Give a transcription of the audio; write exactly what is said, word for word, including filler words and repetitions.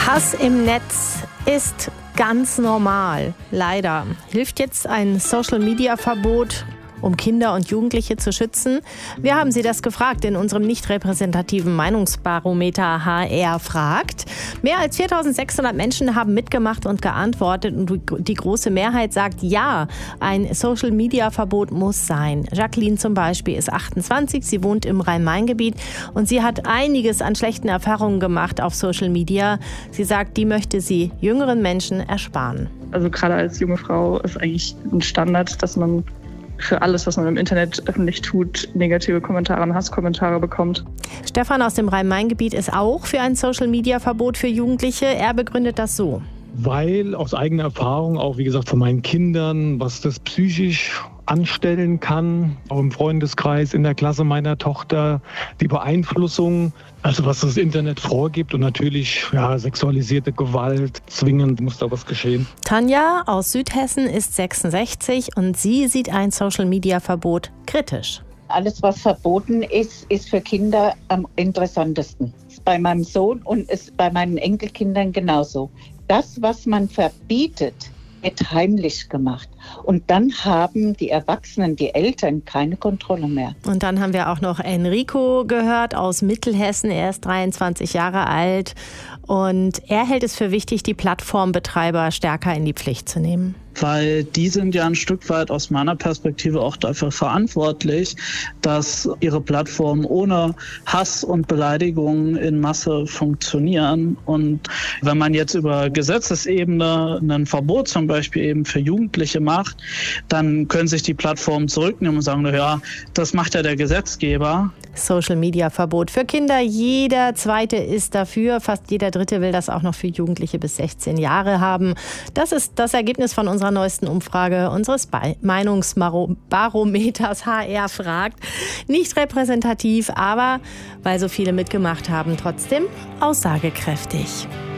Hass im Netz ist ganz normal. Leider. Hilft jetzt ein Social-Media-Verbot, um Kinder und Jugendliche zu schützen? Wir haben Sie das gefragt in unserem nicht repräsentativen Meinungsbarometer H R fragt. Mehr als viertausendsechshundert Menschen haben mitgemacht und geantwortet und die große Mehrheit sagt ja, ein Social-Media-Verbot muss sein. Jacqueline zum Beispiel ist achtundzwanzig, sie wohnt im Rhein-Main-Gebiet und sie hat einiges an schlechten Erfahrungen gemacht auf Social Media. Sie sagt, die möchte sie jüngeren Menschen ersparen. Also gerade als junge Frau ist eigentlich ein Standard, dass man für alles, was man im Internet öffentlich tut, negative Kommentare und Hasskommentare bekommt. Stefan aus dem Rhein-Main-Gebiet ist auch für ein Social-Media-Verbot für Jugendliche. Er begründet das so. Weil aus eigener Erfahrung, auch wie gesagt von meinen Kindern, was das psychisch anstellen kann, auch im Freundeskreis, in der Klasse meiner Tochter, die Beeinflussung, also was das Internet vorgibt und natürlich ja, sexualisierte Gewalt, zwingend muss da was geschehen. Tanja aus Südhessen ist sechsundsechzig und sie sieht ein Social-Media-Verbot kritisch. Alles, was verboten ist, ist für Kinder am interessantesten. Ist bei meinem Sohn und ist bei meinen Enkelkindern genauso. Das, was man verbietet, wird heimlich gemacht. Und dann haben die Erwachsenen, die Eltern, keine Kontrolle mehr. Und dann haben wir auch noch Enrico gehört aus Mittelhessen. Er ist dreiundzwanzig Jahre alt und er hält es für wichtig, die Plattformbetreiber stärker in die Pflicht zu nehmen. Weil die sind ja ein Stück weit aus meiner Perspektive auch dafür verantwortlich, dass ihre Plattformen ohne Hass und Beleidigungen in Masse funktionieren. Und wenn man jetzt über Gesetzesebene ein Verbot zum Beispiel eben für Jugendliche macht, dann können sich die Plattformen zurücknehmen und sagen, ja, das macht ja der Gesetzgeber. Social-Media-Verbot für Kinder. Jeder Zweite ist dafür. Fast jeder Dritte will das auch noch für Jugendliche bis sechzehn Jahre haben. Das ist das Ergebnis von unserer neuesten Umfrage unseres Meinungsbarometers H R fragt. Nicht repräsentativ, aber weil so viele mitgemacht haben, trotzdem aussagekräftig.